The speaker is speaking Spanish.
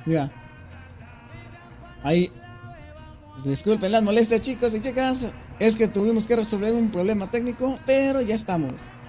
Ya. Ahí. Disculpen las molestias, chicos y chicas. Es que tuvimos que resolver un problema técnico, pero ya estamos.